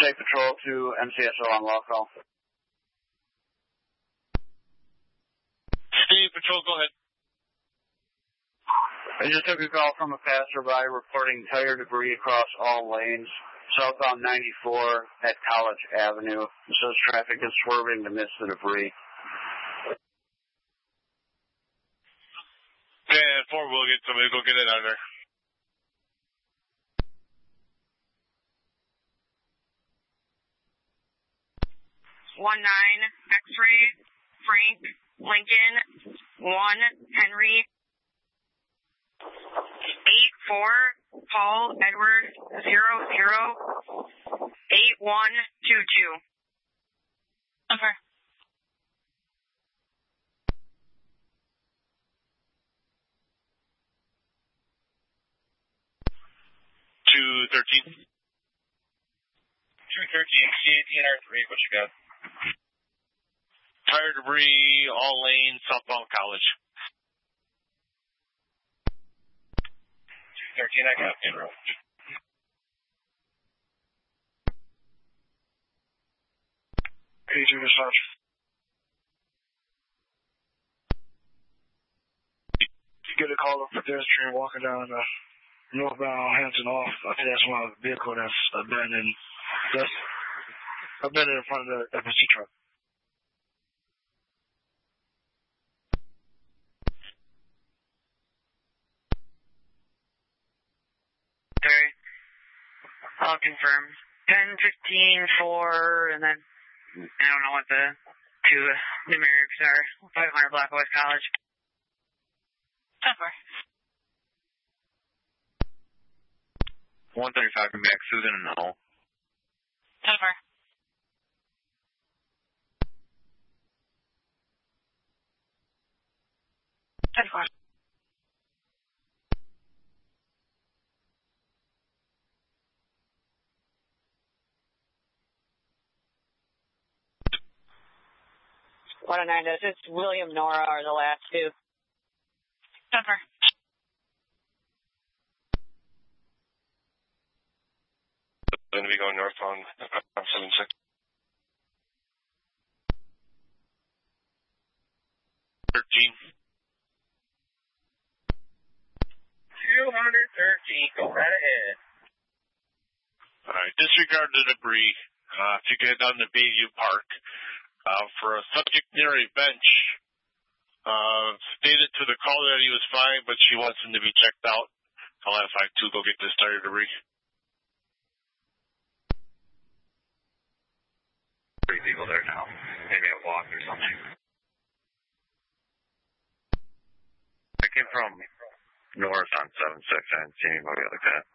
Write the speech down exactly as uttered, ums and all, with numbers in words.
State Patrol to M C S O on law call. State Patrol, go ahead. I just took a call from a passerby reporting tire debris across all lanes, southbound ninety-four at College Avenue. It says traffic is swerving to miss the debris. Yeah, four, we'll get somebody to go get it out of there. One nine, X-ray, Frank, Lincoln, one, Henry, eight four, Paul, Edward, zero zero, eight one two two. Okay. Two thirteen. Two thirteen. C eighteen R three. What you got? Tire debris, all lanes, southbound College. Two thirteen. I got it. Pager massage. Get a call up for pedestrian walking down uh, northbound Hampton off. I think that's one vehicle that's abandoned. That's abandoned in front of the F S C truck. Okay. I'll confirm. ten fifteen four, and then I don't know what the two numerics are. five hundred Black West College. Over. one thirty-five from Max Susan and no. Over. Over. One oh nine, it's William Nora are the last two. Over. Going to be going north on seven six. thirteen. two thirteen, go right ahead. All right, disregard the debris. Uh, if you get down to Bayview Park, uh, for a subject near a bench, uh, stated to the caller that he was fine, but she wants him to be checked out. I'll have five two go get this tire debris. Three people there now. Maybe a walk or something. I came from north on seven six. I didn't see anybody like that.